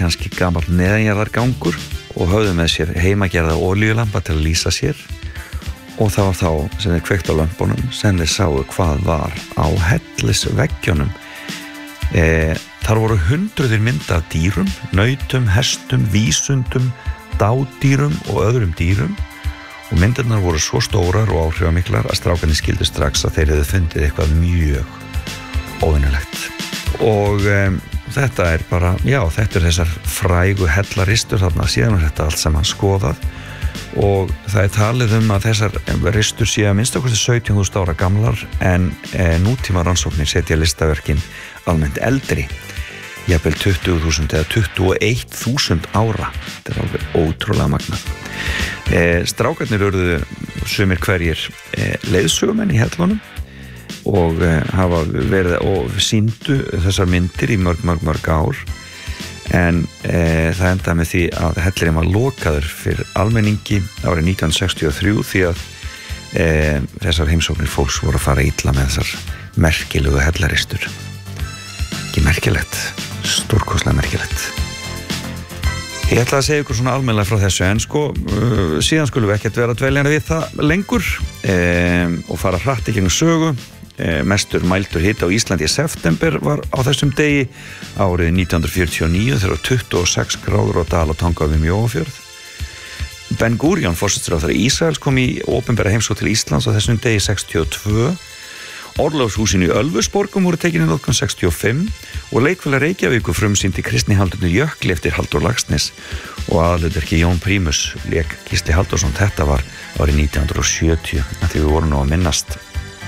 kannski gamall neðanjarðargangur og höfðu með sér heimagerða olíulampa til að lýsa sér og það var þá sem þeir kveiktu á lömpunum sem þeir sáu hvað var á hellisveggjunum. Þar voru hundruðir mynda af dýrum, nautum, hestum, vísundum, dádýrum og öðrum dýrum og myndirnar voru svo stórar og áhrifamiklar að strákarnir skildu strax að þeir hefðu fundið eitthvað mjög óvinnulegt. Og þetta bara, já, þetta þessar frægu hellaristur þarna, síðan þetta allt saman skoðað og það talið að þessar ristur séu að minnsta kosti 17.000 ára gamlar en nútíma rannsóknir setja listaverkin almennt eldri, jafnvel 20.000 eða 21.000 ára. Þetta alveg ótrúlega magnað. Strákarnir urðu sumir hverjir leiðsögumenn í hellunum og hafa verið og sýndu þessar myndir í mörg ár en það endaði með því að hellirinn var lokaður fyrir almenningi árið 1963 því að þessar heimsóknir fólks voru að fara illa með þessar merkilegu hellaristur. Ekki merkilegt, stórkostlega merkilegt. Ég ætla að segja ykkur svona almennilega frá þessu en síðan skulum við ekkert vera dveljandi við það lengur og fara hratt í gegnum sögu. Mestur mældur hiti á Íslandi í september var á þessum degi árið 1949 þegar 26 gráður á Dalatanga við Mjóafjörð. Ben Gurion, forsætisráðherra Ísraels, kom í opinbera heimsókn til Íslands á þessum degi 62. Orlofshúsin í Ölfusborgum voru tekin í notkun 65 og leikfélag Reykjavíkur frumsýndi Kristnihaldinu Jökli eftir Halldór Laxness og aðalhlutverki Jón Prímus lék Gísli Halldórsson. Þetta var árið 1970 því við vorum nú að minnast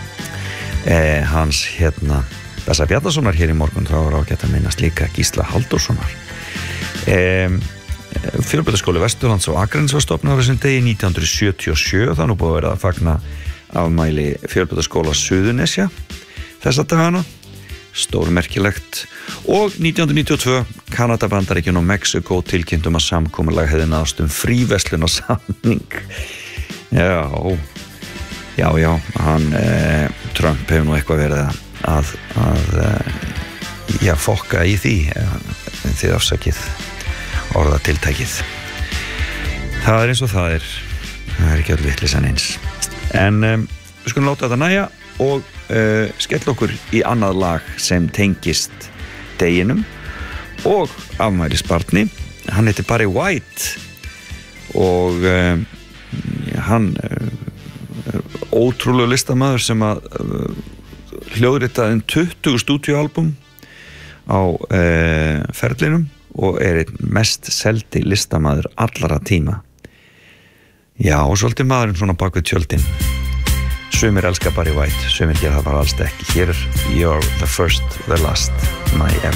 hans Bessa Bjarnasonar hér í morgun, þá var ágætt að minnast líka Gísla Halldórssonar. Fjölbrautaskóli Vesturlands og Akraness var stofnaður á þessum degi 1977, það nú búið að vera að fagna afmæli Fjölbrautaskóla Suðurnesja þessa dagana, stórmerkilegt. Og 1992 Kanada, Bandaríkin og Mexíkó tilkynntu að samkomulag hefði náðst fríverslunarsamning. Já, hann Trump hefur nú eitthvað verið að fokka í því þið afsakið orðatiltækið. Það eins og það er ekki öll vitleysan eins. En við skulum láta þetta nægja og skella okkur í annað lag sem tengist deginum og afmælisbarni. Hann heitir Barry White og hann ótrúlega listamaður sem að hljóðritaði 20 stúdíóalbum á ferlinum og einn mest seldi listamaður allara tíma. Já, og svolítið maðurinn svona bak við tjöldin. Sumir elska Barry White, sumir gera það bara alls ekki. Hér You're the first, the last, my everything.